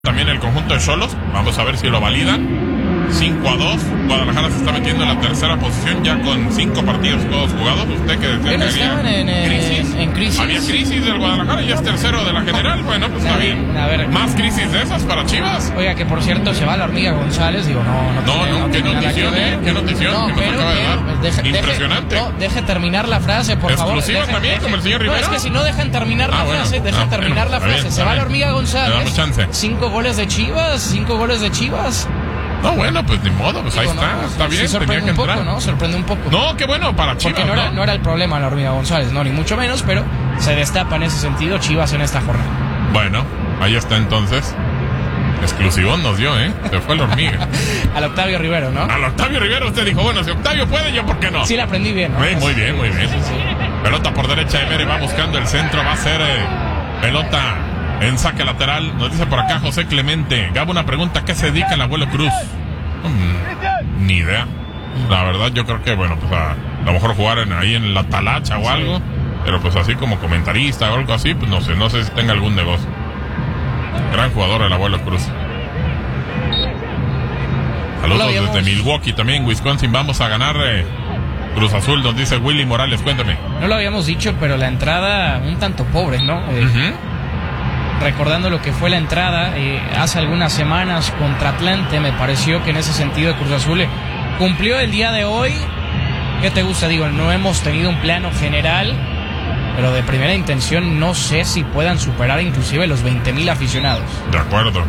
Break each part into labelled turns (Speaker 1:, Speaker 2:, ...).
Speaker 1: También el conjunto de Xolos, vamos a ver si lo validan. 5-2, Guadalajara se está metiendo en la tercera posición ya con 5 partidos todos jugados. Usted que decía que
Speaker 2: estaban en crisis.
Speaker 1: Había crisis del Guadalajara y es tercero de la general. Bueno, pues está bien.
Speaker 2: A ver,
Speaker 1: más crisis de esas para Chivas.
Speaker 2: Oiga, que por cierto se va la Hormiga González. Digo,
Speaker 1: qué notición, qué notición que nos acaba de dar. Impresionante.
Speaker 2: Deje terminar la frase, por favor.
Speaker 1: Exclusiva también, como el señor Rivera.
Speaker 2: No, es que si no dejan terminar la frase, terminar la frase. Se va la Hormiga González. 5 goles de Chivas.
Speaker 1: No, bueno, pues ni modo, pues ahí está bien,
Speaker 2: sí,
Speaker 1: tenía que entrar.
Speaker 2: Sorprende un poco.
Speaker 1: No, qué bueno para Chivas.
Speaker 2: Porque no era el problema la Hormiga González, no, ni mucho menos, pero se destapa en ese sentido Chivas en esta jornada.
Speaker 1: Bueno, ahí está entonces. Exclusivón nos dio, Se fue la Hormiga.
Speaker 2: Al Octavio Rivero, ¿no?
Speaker 1: Al Octavio Rivero usted dijo, bueno, si Octavio puede, yo, ¿por qué no?
Speaker 2: Sí, la aprendí bien, ¿no?
Speaker 1: Muy bien. Sí. Pelota por derecha, Emery va buscando el centro, va a ser pelota en saque lateral. Nos dice por acá José Clemente. Gabo, una pregunta, ¿qué se dedica el abuelo Cruz? Ni idea. La verdad, yo creo que, bueno, pues a lo mejor jugar ahí en la talacha o algo. Pero pues así como comentarista o algo así, pues no sé si tenga algún negocio. Gran jugador el abuelo Cruz. Saludos desde Milwaukee también, Wisconsin. Vamos a ganar Cruz Azul, nos dice Willy Morales. Cuéntame.
Speaker 2: No lo habíamos dicho, pero la entrada un tanto pobre, ¿no? Recordando lo que fue la entrada hace algunas semanas contra Atlante, me pareció que en ese sentido Cruz Azul cumplió el día de hoy. ¿Qué te gusta? Digo, no hemos tenido un plano general, pero de primera intención no sé si puedan superar inclusive los 20,000 aficionados.
Speaker 1: De acuerdo.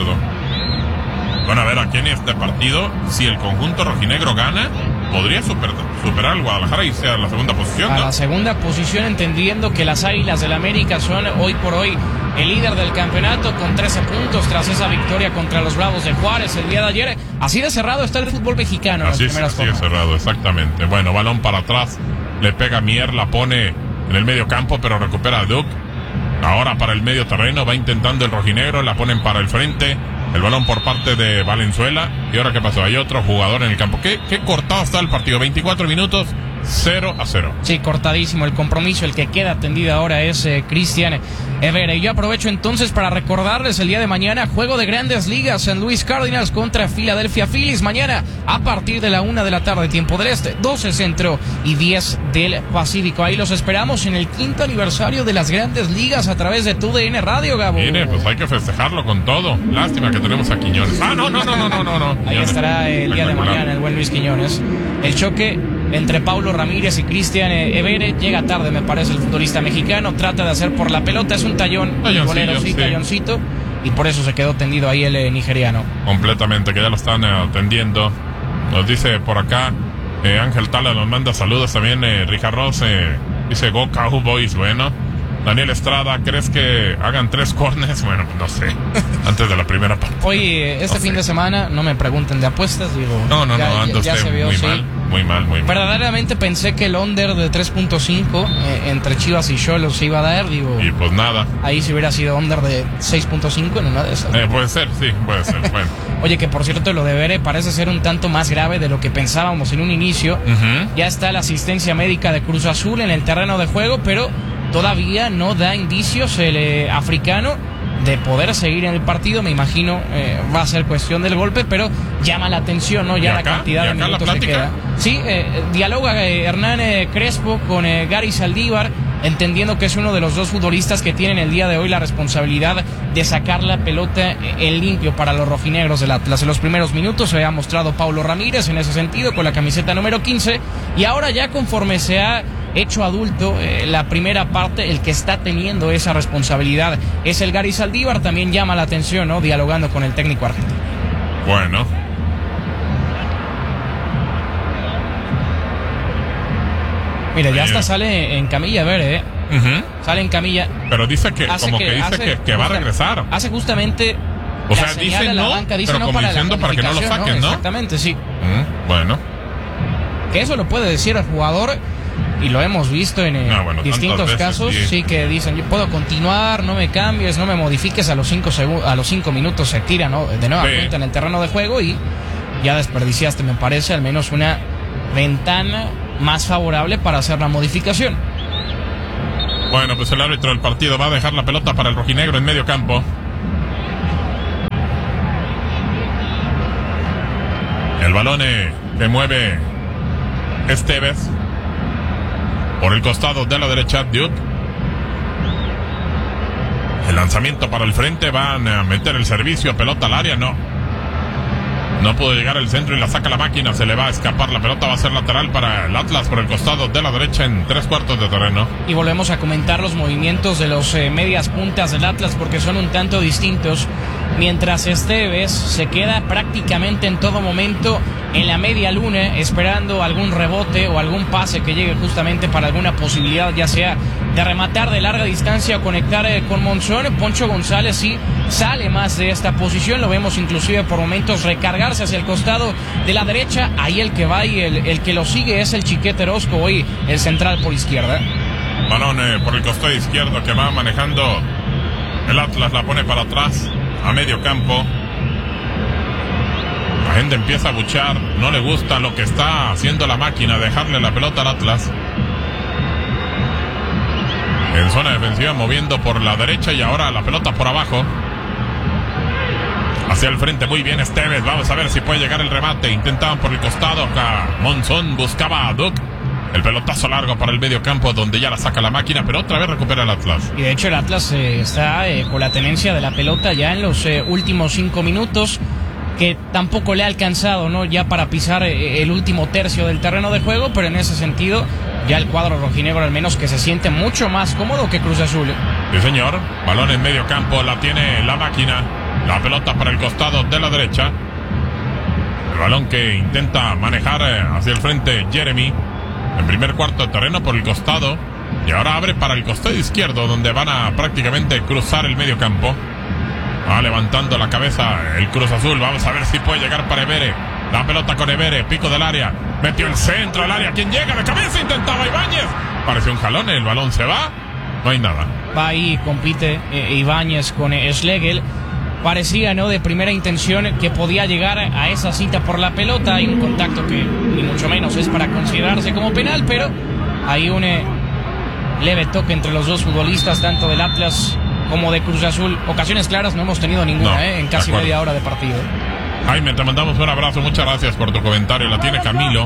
Speaker 1: Bueno, a ver, aquí en este partido, si el conjunto rojinegro gana, podría superar al Guadalajara y irse a la segunda posición, ¿no?
Speaker 2: A la segunda posición, entendiendo que las Águilas del América son hoy por hoy el líder del campeonato con 13 puntos tras esa victoria contra los Bravos de Juárez el día de ayer. Así de cerrado está el fútbol mexicano en las primeras
Speaker 1: jornadas. Así de cerrado, exactamente. Bueno, balón para atrás, le pega Mier, la pone en el medio campo, pero recupera a Duke. Ahora para el medio terreno, va intentando el rojinegro, la ponen para el frente. El balón por parte de Valenzuela. ¿Y ahora qué pasó? Hay otro jugador en el campo. ¿Qué cortado está el partido? 24 minutos, 0-0.
Speaker 2: Sí, cortadísimo el compromiso. El que queda atendido ahora es Cristian Evere. Y yo aprovecho entonces para recordarles el día de mañana, juego de Grandes Ligas, San Luis Cardinals contra Philadelphia Phillies. Mañana a partir de la 1 de la tarde, tiempo del este, 12 centro y 10 del Pacífico. Ahí los esperamos en el 5º aniversario de las Grandes Ligas a través de TUDN Radio, Gabo.
Speaker 1: Mire, pues hay que festejarlo con todo. Lástima que tenemos a Quiñones. No.
Speaker 2: Ahí estará el día de mañana el buen Luis Quiñones. El choque entre Paulo Ramírez y Cristian Evere llega tarde, me parece, el futbolista mexicano. Trata de hacer por la pelota, es un talloncito, y por eso se quedó tendido ahí el nigeriano.
Speaker 1: Completamente, que ya lo están atendiendo. Nos dice por acá Ángel Tala, nos manda saludos también. Richard Ross dice Go Cowboys. Bueno, Daniel Estrada, ¿crees que hagan 3 corners? Bueno, no sé. Antes de la primera parte.
Speaker 2: Oye, fin de semana, no me pregunten de apuestas, digo.
Speaker 1: No, ando
Speaker 2: ya se vio,
Speaker 1: muy mal.
Speaker 2: Verdaderamente pensé que el under de 3.5 entre Chivas y Xolos se iba a dar, digo.
Speaker 1: Y pues nada.
Speaker 2: Ahí si hubiera sido under de 6.5 en una de esas.
Speaker 1: Puede ser. Bueno.
Speaker 2: Oye, que por cierto lo de Evere parece ser un tanto más grave de lo que pensábamos en un inicio. Ya está la asistencia médica de Cruz Azul en el terreno de juego, pero todavía no da indicios el africano de poder seguir en el partido. Me imagino va a ser cuestión del golpe, pero llama la atención, ¿no? Ya la cantidad de minutos que queda. Sí, dialoga Hernán Crespo con Gary Saldívar, entendiendo que es uno de los dos futbolistas que tienen el día de hoy la responsabilidad de sacar la pelota en limpio para los rojinegros del Atlas. En los primeros minutos se había mostrado Paulo Ramírez en ese sentido con la camiseta número 15, y ahora ya conforme se ha hecho adulto, la primera parte, el que está teniendo esa responsabilidad es el Gary Saldívar. También llama la atención, ¿no? Dialogando con el técnico argentino.
Speaker 1: Bueno.
Speaker 2: Mira, ya hasta sale en camilla, a ver, sale en camilla.
Speaker 1: Pero dice que que va a regresar.
Speaker 2: Hace justamente.
Speaker 1: O sea, dice no, banca, dice pero no como diciendo para que no lo saquen, ¿no?
Speaker 2: Exactamente, sí.
Speaker 1: Bueno.
Speaker 2: Que eso lo puede decir el jugador, y lo hemos visto en distintos casos, sí, que dicen, yo puedo continuar, no me cambies, no me modifiques, a los 5 minutos se tira, ¿no? De nueva cuenta en el terreno de juego, y ya desperdiciaste, me parece, al menos una ventana más favorable para hacer la modificación.
Speaker 1: Bueno, pues el árbitro del partido va a dejar la pelota para el rojinegro en medio campo. El balón que mueve Esteves. Por el costado de la derecha, Duke. El lanzamiento para el frente. Van a meter el servicio. Pelota al área. No pudo llegar al centro y la saca la máquina. Se le va a escapar. La pelota va a ser lateral para el Atlas por el costado de la derecha en 3/4 de terreno.
Speaker 2: Y volvemos a comentar los movimientos de los medias puntas del Atlas porque son un tanto distintos. Mientras Esteves se queda prácticamente en todo momento en la media luna esperando algún rebote o algún pase que llegue justamente para alguna posibilidad, ya sea de rematar de larga distancia o conectar con Monzón. Poncho González sí sale más de esta posición, lo vemos inclusive por momentos recargarse hacia el costado de la derecha. Ahí el que va y el que lo sigue es el Chiquete Orozco, hoy el central por izquierda.
Speaker 1: Balón por el costado izquierdo que va manejando el Atlas, la pone para atrás a medio campo. La gente empieza a buchar, no le gusta lo que está haciendo la máquina, dejarle la pelota al Atlas. En zona defensiva moviendo por la derecha y ahora la pelota por abajo. Hacia el frente, muy bien Esteves, vamos a ver si puede llegar el remate. Intentaban por el costado, acá Monzón buscaba a Duke. El pelotazo largo para el medio campo donde ya la saca la máquina, pero otra vez recupera el Atlas.
Speaker 2: Y de hecho el Atlas está con la tenencia de la pelota ya en los últimos 5 minutos, que tampoco le ha alcanzado, ¿no?, ya para pisar el último tercio del terreno de juego, pero en ese sentido ya el cuadro rojinegro al menos que se siente mucho más cómodo que Cruz Azul.
Speaker 1: Sí, señor. Balón en medio campo, la tiene la máquina. La pelota para el costado de la derecha. El balón que intenta manejar hacia el frente Jeremy. En primer cuarto de terreno por el costado. Y ahora abre para el costado izquierdo, donde van a prácticamente cruzar el medio campo. Va levantando la cabeza el Cruz Azul. Vamos a ver si puede llegar para Evere. La pelota con Evere, pico del área. Metió el centro al área. ¿Quién llega de cabeza? Intentaba Ibáñez. Parece un jalón, el balón se va. No hay nada.
Speaker 2: Va ahí, compite Ibáñez con Schlegel. Parecía, ¿no?, de primera intención que podía llegar a esa cita por la pelota. Hay un contacto que ni mucho menos es para considerarse como penal, pero hay un leve toque entre los dos futbolistas, tanto del Atlas como de Cruz Azul. Ocasiones claras no hemos tenido ninguna, en casi media hora de partido.
Speaker 1: Jaime, te mandamos un abrazo, muchas gracias por tu comentario. La tiene Camilo.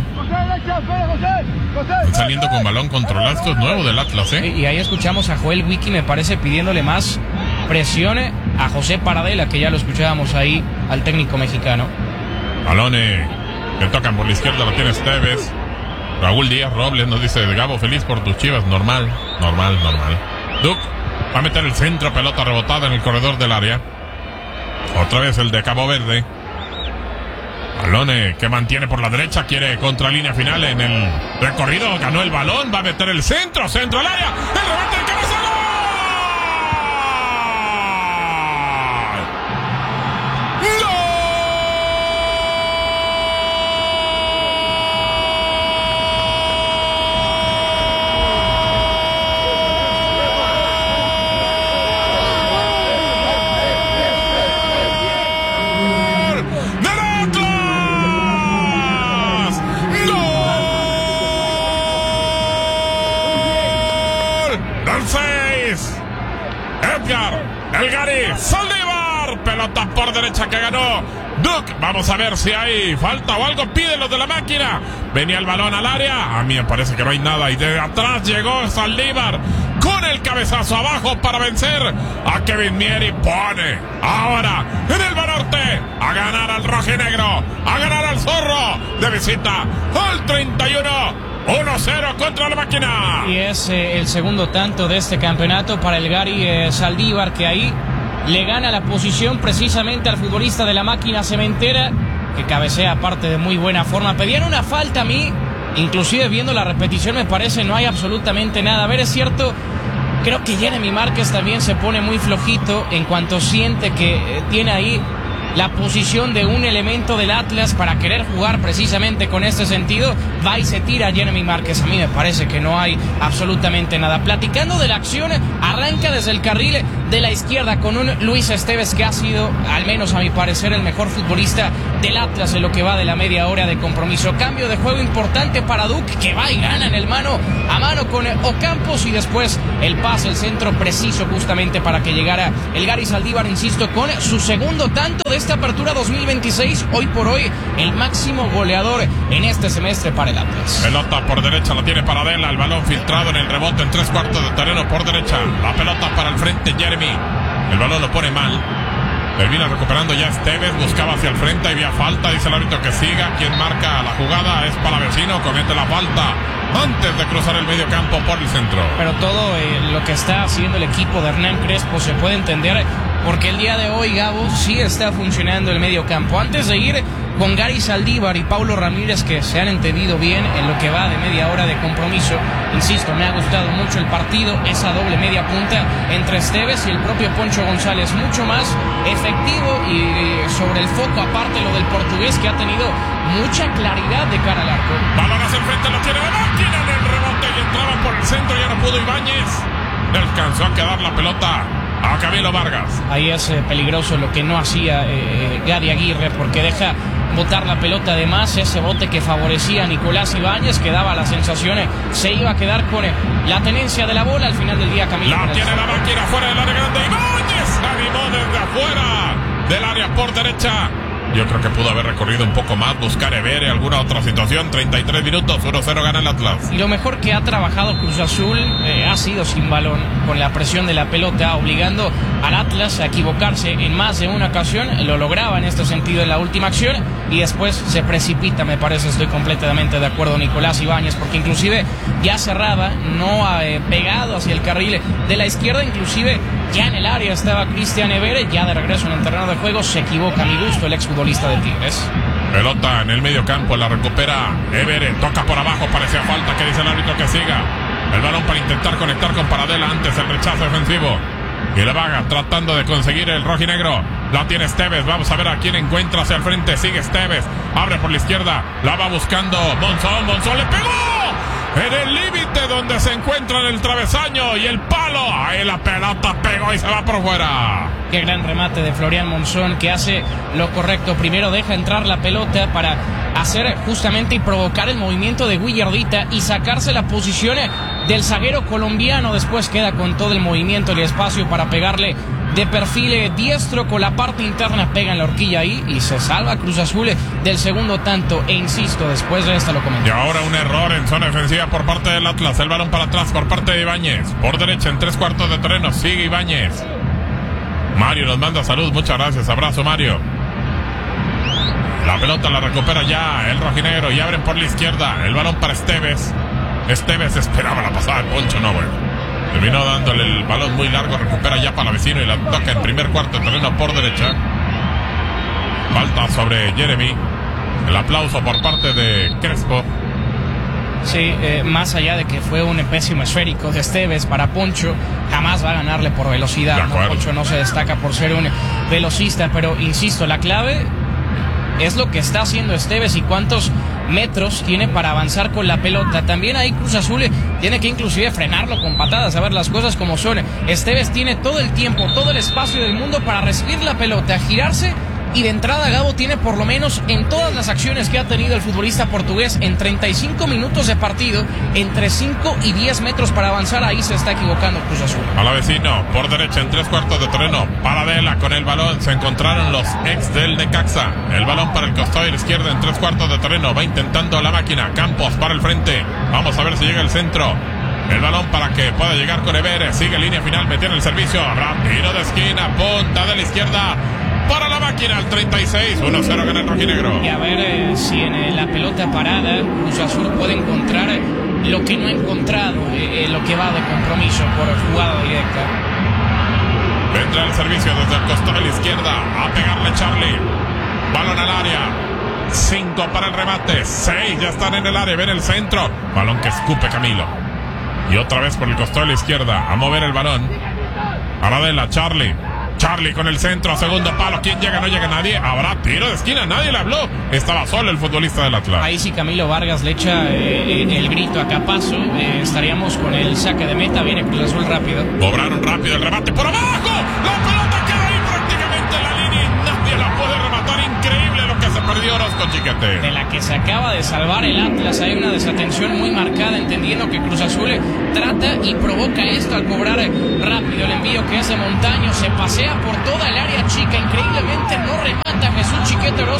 Speaker 1: Están saliendo con balón controlado. Esto es nuevo del Atlas,
Speaker 2: Y ahí escuchamos a Joel Wiki, me parece, pidiéndole más presión a José Paradela, que ya lo escuchábamos ahí al técnico mexicano.
Speaker 1: Balón que tocan por la izquierda, la tiene Esteves. Raúl Díaz Robles nos dice: Gabo, feliz por tus Chivas. Normal. Duke va a meter el centro, pelota rebotada en el corredor del área. Otra vez el de Cabo Verde. Balón que mantiene por la derecha, quiere contralínea final en el recorrido, ganó el balón, va a meter el centro al área, el remate del cabeza, el Gary Saldívar, pelota por derecha que ganó Duke. Vamos a ver si hay falta o algo. Piden los de la máquina. Venía el balón al área. A mí me parece que no hay nada. Y de atrás llegó Saldívar con el cabezazo abajo para vencer a Kevin Mier. Y pone ahora en el Banorte a ganar al rojinegro, a ganar al zorro de visita al 31. 1-0 contra la máquina.
Speaker 2: Y es el segundo tanto de este campeonato para el Gary Saldívar, que ahí le gana la posición precisamente al futbolista de la máquina cementera, que cabecea aparte de muy buena forma. Pedían una falta a mí, inclusive viendo la repetición me parece no hay absolutamente nada. A ver, es cierto, creo que Jeremy Márquez también se pone muy flojito en cuanto siente que tiene ahí la posición de un elemento del Atlas para querer jugar precisamente con este sentido. Va y se tira Jeremy Márquez. A mí me parece que no hay absolutamente nada. Platicando de la acción, arranca desde el carril de la izquierda con un Luis Esteves que ha sido, al menos a mi parecer, el mejor futbolista del Atlas en lo que va de la media hora de compromiso. Cambio de juego importante para Duke, que va y gana en el mano a mano con Ocampos, y después el pase, el centro preciso justamente para que llegara el Gary Saldívar, insisto, con su segundo tanto de esta apertura 2026, hoy por hoy el máximo goleador en este semestre para el Atlas.
Speaker 1: Pelota por derecha, la tiene Paradela, el balón filtrado en el rebote en 3/4 de terreno por derecha. La pelota para el frente, Jeremy. El balón lo pone mal. Termina recuperando ya Esteves, buscaba hacia el frente, había falta, dice el árbitro que siga. Quien marca la jugada es Palavecino, comete la falta antes de cruzar el medio campo por el centro.
Speaker 2: Pero todo lo que está haciendo el equipo de Hernán Crespo se puede entender porque el día de hoy, Gabo, sí está funcionando el medio campo. Antes de ir con Gary Saldívar y Paulo Ramírez, que se han entendido bien en lo que va de media hora de compromiso, insisto, me ha gustado mucho el partido, esa doble media punta entre Esteves y el propio Poncho González, mucho más efectivo y sobre el foco, aparte lo del portugués, que ha tenido mucha claridad de cara al arco.
Speaker 1: Balón hacia el frente, lo tiene la máquina en el rebote y entraba por el centro, ya no pudo Ibáñez. Le alcanzó a quedar la pelota a Camilo Vargas.
Speaker 2: Ahí es peligroso lo que no hacía Gary Aguirre, porque deja botar la pelota de más, ese bote que favorecía a Nicolás Ibáñez, que daba la sensación se iba a quedar con la tenencia de la bola. Al final del día, Camilo.
Speaker 1: La tiene la máquina fuera del área grande. Ibáñez animó desde afuera del área por derecha. Yo creo que pudo haber recorrido un poco más, buscar Evere, alguna otra situación. 33 minutos, 1-0 gana el Atlas.
Speaker 2: Y lo mejor que ha trabajado Cruz Azul ha sido sin balón, con la presión de la pelota, obligando al Atlas a equivocarse en más de una ocasión. Lo lograba en este sentido en la última acción y después se precipita, me parece. Estoy completamente de acuerdo, Nicolás Ibáñez, porque inclusive ya cerraba, no ha pegado hacia el carril de la izquierda, inclusive ya en el área estaba Cristian Evere, ya de regreso en el terreno de juego, se equivoca a mi gusto el exfutbolista de Tigres.
Speaker 1: Pelota en el medio campo, la recupera Evere, toca por abajo, parecía falta, que dice el árbitro que siga. El balón para intentar conectar con Paradela, antes el rechazo defensivo. Y la vaga tratando de conseguir el rojinegro. La tiene Esteves, vamos a ver a quién encuentra hacia el frente, sigue Esteves, abre por la izquierda, la va buscando Monzón le pegó en el límite donde se encuentra en el travesaño y el palo. Ahí la pelota pegó y se va por fuera.
Speaker 2: Qué gran remate de Florian Monzón, que hace lo correcto. Primero deja entrar la pelota para hacer justamente y provocar el movimiento de Guillardita y sacarse la posición del zaguero colombiano. Después queda con todo el movimiento y el espacio para pegarle de perfil diestro con la parte interna, pega en la horquilla ahí y se salva Cruz Azul del segundo tanto. E insisto, después de esta lo comenté.
Speaker 1: Y ahora un error en zona defensiva por parte del Atlas. El balón para atrás por parte de Ibáñez. Por derecha en 3/4 de terreno sigue Ibáñez. Mario nos manda salud, muchas gracias, abrazo Mario. La pelota la recupera ya el rojinegro y abren por la izquierda. El balón para Esteves. Esteves esperaba la pasada de Poncho, no, bueno. Terminó dándole el balón muy largo, recupera ya Palavecino y la toca en primer cuarto de terreno por derecha. Falta sobre Jeremy. El aplauso por parte de Crespo.
Speaker 2: Sí, más allá de que fue un pésimo esférico de Esteves para Poncho, jamás va a ganarle por velocidad, ¿no? Poncho no se destaca por ser un velocista, pero insisto, la clave es lo que está haciendo Esteves y cuántos metros tiene para avanzar con la pelota. También ahí Cruz Azul tiene que inclusive frenarlo con patadas, a ver las cosas como son. Esteves tiene todo el tiempo, todo el espacio del mundo para recibir la pelota, girarse. Y de entrada, Gabo, tiene por lo menos en todas las acciones que ha tenido el futbolista portugués en 35 minutos de partido, entre 5 y 10 metros para avanzar. Ahí se está equivocando Cruz Azul.
Speaker 1: Palavecino, por derecha en 3/4 de terreno. Paradela con el balón. Se encontraron los ex del Necaxa. El balón para el costado de la izquierda en 3/4 de terreno. Va intentando la máquina. Campos para el frente. Vamos a ver si llega el centro. El balón para que pueda llegar con Evere. Sigue línea final, metiendo el servicio. Habrá tiro de esquina, punta de la izquierda. Para la máquina, al 36, 1-0 gana el rojinegro.
Speaker 2: Y a ver si en la pelota parada Cruz Azul puede encontrar lo que no ha encontrado, lo que va de compromiso por jugada directa.
Speaker 1: Vendrá el servicio desde el costado de la izquierda, a pegarle Charlie. Balón al área, 5 para el remate, 6 ya están en el área, ven el centro. Balón que escupe Camilo. Y otra vez por el costado de la izquierda, a mover el balón. Paradela, Charlie con el centro, segundo palo. ¿Quién llega? No llega nadie. Habrá tiro de esquina, nadie le habló. Estaba solo el futbolista del Atlas.
Speaker 2: Ahí sí Camilo Vargas le echa el grito a Capazo. Estaríamos con el saque de meta. Viene Cruz Azul rápido.
Speaker 1: Cobraron rápido el remate por abajo. La pelota queda ahí prácticamente en la línea y nadie la puede rematar. Increíble lo que se perdió Orozco Chiquete.
Speaker 2: De la que se acaba de salvar el Atlas. Hay una desatención muy marcada, entendiendo que Cruz Azul trata y provoca esto al cobrar rápido el envío que hace Montaño. Se pasea por toda el área chica. Increíblemente no remata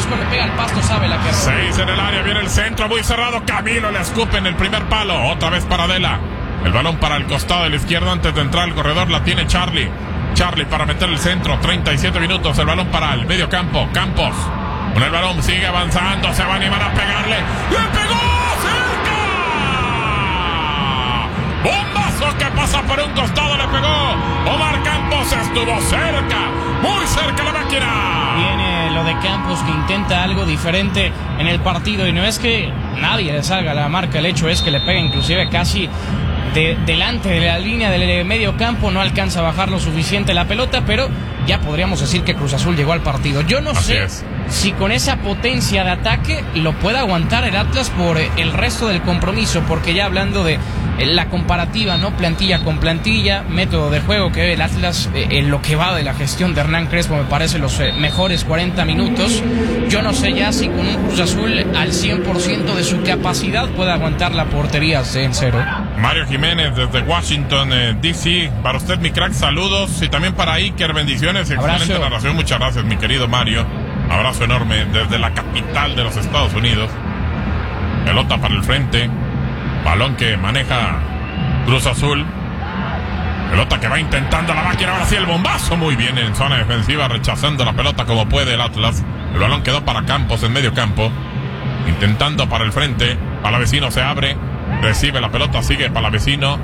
Speaker 2: Orozco le pega al pasto, sabe la que...
Speaker 1: 6 en el área, viene el centro muy cerrado. Camilo le escupe en el primer palo. Otra vez para Adela. El balón para el costado de la izquierda antes de entrar al corredor. La tiene Charlie. Charlie para meter el centro. 37 minutos. El balón para el medio campo. Campos. Con el balón sigue avanzando. Se va a animar a pegarle. ¡Le pegó! ¡Cerca! ¡Bombazo que pasa por un costado! Le pegó. Omar Campos estuvo cerca. Muy cerca la máquina.
Speaker 2: Viene lo de Campos, que intenta algo diferente en el partido. Y no es que nadie le salga a la marca. El hecho es que le pega inclusive casi delante de la línea del medio campo. No alcanza a bajar lo suficiente la pelota, pero ya podríamos decir que Cruz Azul llegó al partido. Yo no sé si con esa potencia de ataque lo puede aguantar el Atlas por el resto del compromiso, porque ya hablando de la comparativa, ¿no? Plantilla con plantilla, método de juego que el Atlas en lo que va de la gestión de Hernán Crespo, me parece los mejores 40 minutos. Yo no sé ya si con un Cruz Azul al 100% de su capacidad puede aguantar la portería en cero.
Speaker 1: Mario Jiménez desde Washington, D.C. Para usted, mi crack, saludos. Y también para Iker, bendiciones. Excelente narración, muchas gracias, mi querido Mario. Abrazo enorme desde la capital de los Estados Unidos. Pelota para el frente. Balón que maneja Cruz Azul. Pelota que va intentando la máquina. Ahora sí el bombazo. Muy bien en zona defensiva, rechazando la pelota como puede el Atlas. El balón quedó para Campos en medio campo. Intentando para el frente. Palavecino se abre. Recibe la pelota, sigue Palavecino.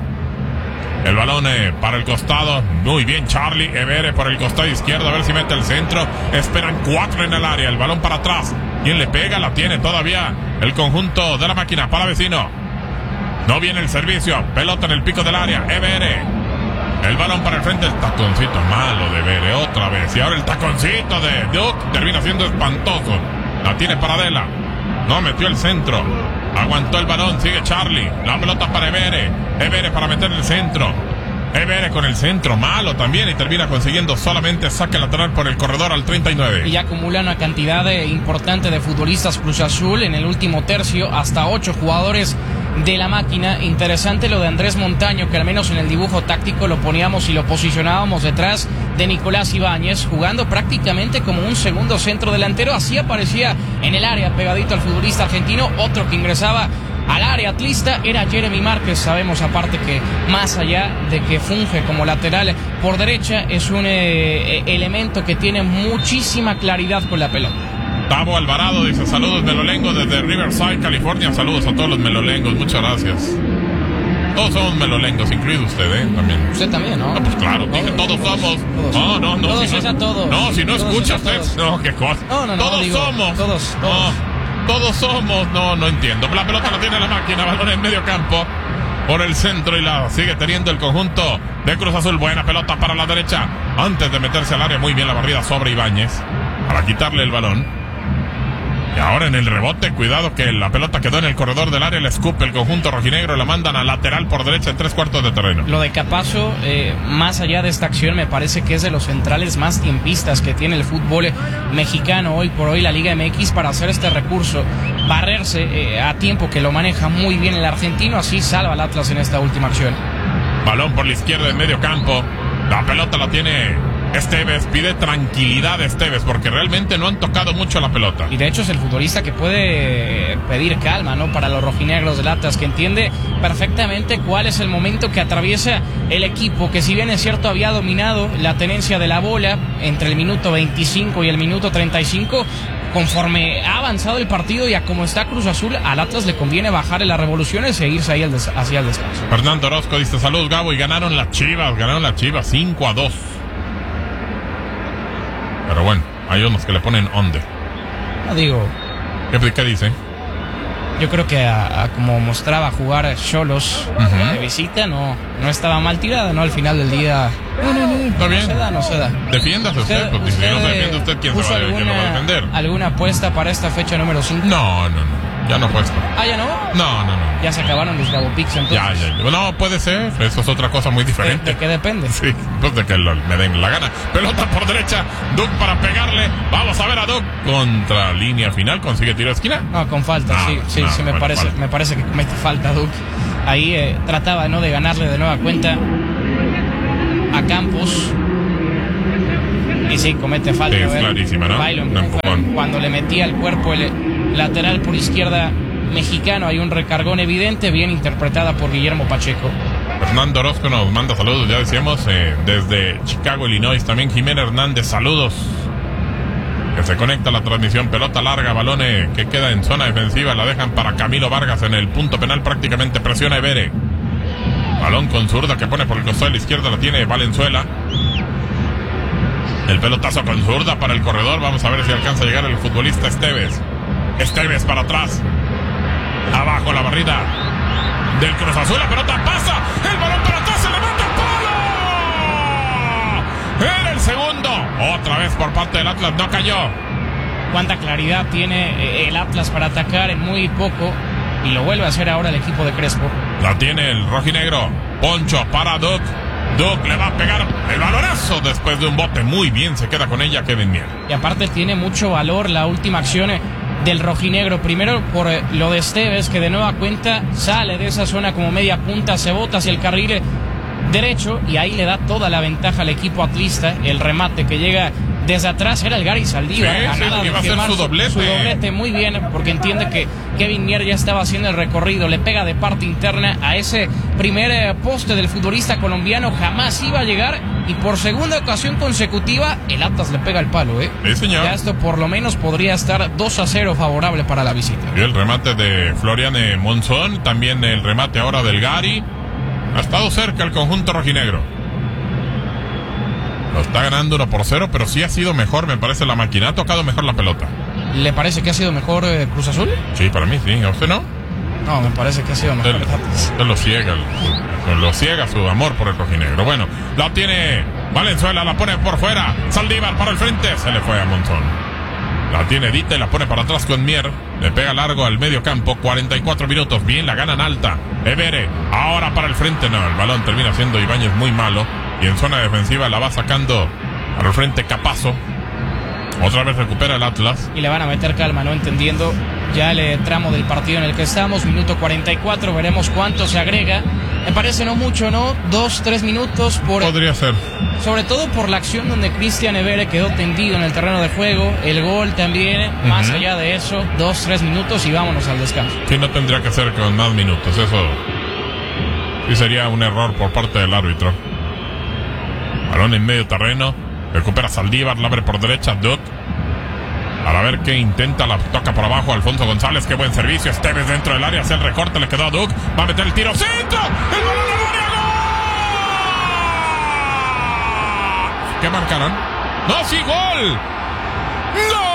Speaker 1: El balón para el costado. Muy bien Charlie. Evere por el costado izquierdo. A ver si mete el centro. Esperan 4 en el área. El balón para atrás. ¿Quién le pega? La tiene todavía el conjunto de la máquina. Palavecino. No viene el servicio. Pelota en el pico del área. Evere. El balón para el frente. El taconcito malo de Evere. Otra vez. Y ahora el taconcito de Duke. Termina siendo espantoso. La tiene para Adela. No metió el centro. Aguantó el balón, sigue Charlie. La pelota para Evere. Evere para meter el centro. Evere con el centro, malo también. Y termina consiguiendo solamente saque lateral por el corredor al 39.
Speaker 2: Y ya acumula una cantidad importante de futbolistas Cruz Azul en el último tercio. Hasta 8 jugadores de la máquina. Interesante lo de Andrés Montaño, que al menos en el dibujo táctico lo poníamos y lo posicionábamos detrás de Nicolás Ibáñez, jugando prácticamente como un segundo centro delantero. Así aparecía en el área pegadito al futbolista argentino. Otro que ingresaba al área atlista era Jeremy Márquez. Sabemos aparte que más allá de que funge como lateral por derecha, es un elemento que tiene muchísima claridad con la pelota.
Speaker 1: Tavo Alvarado dice: saludos melolengos desde Riverside, California. Saludos a todos los melolengos, muchas gracias. Todos somos melolengos, incluido usted, también.
Speaker 2: Usted también, ¿no?
Speaker 1: Pues claro, dije todos somos. No.
Speaker 2: Todos
Speaker 1: si
Speaker 2: es a todos.
Speaker 1: No, si no escucha usted. No, qué cosa.
Speaker 2: No,
Speaker 1: todos
Speaker 2: digo,
Speaker 1: somos.
Speaker 2: Todos.
Speaker 1: Todos somos. No entiendo. La pelota la tiene la máquina, balón en medio campo. Por el centro y la sigue teniendo el conjunto de Cruz Azul. Buena pelota para la derecha. Antes de meterse al área, muy bien la barrida sobre Ibáñez. Para quitarle el balón. Y ahora en el rebote, cuidado que la pelota quedó en el corredor del área, le escupe el conjunto rojinegro, la mandan a lateral por derecha en 3/4 de terreno.
Speaker 2: Lo de Capazo, más allá de esta acción, me parece que es de los centrales más tiempistas que tiene el fútbol mexicano hoy por hoy, la Liga MX, para hacer este recurso, barrerse a tiempo, que lo maneja muy bien el argentino, así salva al Atlas en esta última acción.
Speaker 1: Balón por la izquierda en medio campo, la pelota la tiene Esteves, pide tranquilidad Esteves, porque realmente no han tocado mucho la pelota.
Speaker 2: Y de hecho es el futbolista que puede pedir calma, ¿no? Para los rojinegros del Atlas, que entiende perfectamente cuál es el momento que atraviesa el equipo, que si bien es cierto había dominado la tenencia de la bola entre el minuto 25 y el minuto 35, conforme ha avanzado el partido y a como está Cruz Azul, al Atlas le conviene bajarle las revoluciones e irse ahí hacia el descanso.
Speaker 1: Fernando Orozco dice: saludos Gabo, y ganaron las Chivas 5-2. Pero bueno, hay unos que le ponen onde.
Speaker 2: No digo.
Speaker 1: ¿Qué dice?
Speaker 2: Yo creo que a como mostraba jugar Xolos de visita, no estaba mal tirada, ¿no? Al final del día.
Speaker 1: No, está bien.
Speaker 2: No se da.
Speaker 1: Defiéndase usted, porque si no se defiende usted, ¿quién lo va a defender?
Speaker 2: ¿Alguna apuesta para esta fecha número 5?
Speaker 1: No. Ya no apuesto.
Speaker 2: ¿Ah, ya no?
Speaker 1: No.
Speaker 2: Ya se acabaron los Gabo Picks entonces.
Speaker 1: Ya. No, puede ser. Eso es otra cosa muy diferente.
Speaker 2: ¿De qué depende?
Speaker 1: Sí, pues de que me den la gana. Pelota por derecha. Duke para pegarle. Vamos a ver a Duke. Contra línea final. ¿Consigue tiro de esquina?
Speaker 2: No, con falta. Sí, me parece que comete falta Duke. Ahí trataba, ¿no?, de ganarle de nueva cuenta a Campos. Y sí, comete falta.
Speaker 1: Sí, es clarísima, ¿no?
Speaker 2: Cuando le metía el cuerpo el lateral por izquierda mexicano, hay un recargón evidente, bien interpretada por Guillermo Pacheco.
Speaker 1: Fernando Orozco nos manda saludos, ya decíamos, desde Chicago, Illinois. También Jimena Hernández, saludos. Que se conecta a la transmisión, pelota larga, balón que queda en zona defensiva, la dejan para Camilo Vargas en el punto penal, prácticamente presiona Evere. Balón con zurda que pone por el costado de la izquierda, la tiene Valenzuela. El pelotazo con zurda para el corredor, vamos a ver si alcanza a llegar el futbolista Esteves. Esteves para atrás. Abajo la barrida del Cruz Azul, la pelota pasa, el balón para atrás, se levanta el palo. Era el segundo, otra vez por parte del Atlas, no cayó.
Speaker 2: Cuánta claridad tiene el Atlas para atacar en muy poco, y lo vuelve a hacer ahora el equipo de Crespo.
Speaker 1: La tiene el rojinegro, Poncho para Duke. Duke le va a pegar el balonazo después de un bote, muy bien, se queda con ella Kevin Mier.
Speaker 2: Y aparte tiene mucho valor la última acción del rojinegro, primero por lo de Esteves, que de nueva cuenta sale de esa zona como media punta, se bota hacia el carril derecho y ahí le da toda la ventaja al equipo atlista. El remate que llega desde atrás era el Gary Saldívar,
Speaker 1: iba a hacer su doblete
Speaker 2: muy bien, porque entiende que Kevin Mier ya estaba haciendo el recorrido, le pega de parte interna a ese primer poste del futbolista colombiano, jamás iba a llegar, y por segunda ocasión consecutiva el Atlas le pega el palo,
Speaker 1: Sí, señor.
Speaker 2: Ya esto por lo menos podría estar 2-0 favorable para la visita.
Speaker 1: Y el remate de Florian Monzón, también el remate ahora del Gary. Ha estado cerca el conjunto rojinegro. Lo está ganando 1-0, pero sí ha sido mejor, me parece, la máquina. Ha tocado mejor la pelota.
Speaker 2: ¿Le parece que ha sido mejor Cruz Azul?
Speaker 1: Sí, para mí sí. ¿A usted no?
Speaker 2: No, me parece que ha sido mejor.
Speaker 1: Usted lo ciega su amor por el rojinegro. Bueno, la tiene Valenzuela, la pone por fuera. Saldívar para el frente, se le fue a Monzón. La tiene Dita y la pone para atrás con Mier. Le pega largo al medio campo. 44 minutos. Bien, la ganan alta. Evere. Ahora para el frente. No, el balón termina siendo Ibáñez muy malo. Y en zona defensiva la va sacando para el frente Capazo. Otra vez recupera el Atlas.
Speaker 2: Y le van a meter calma, ¿no? Entendiendo ya el tramo del partido en el que estamos. Minuto 44. Veremos cuánto se agrega. Me parece no mucho, ¿no? 2-3 minutos.
Speaker 1: Podría ser.
Speaker 2: Sobre todo por la acción donde Cristian Evere quedó tendido en el terreno de juego. El gol también. Más allá de eso, 2-3 minutos y vámonos al descanso.
Speaker 1: Sí, no tendría que ser con más minutos. Eso sí sería un error por parte del árbitro. Balón en medio terreno. Recupera Saldívar, la abre por derecha Duke. Para ver qué intenta, la toca por abajo Alfonso González, qué buen servicio. Esteves dentro del área, hace el recorte, le quedó a Duke. Va a meter el tiro, ¡centro! ¡El balón al área! ¡Gol! ¿Qué marcaron? ¡No, sí, gol! ¡No!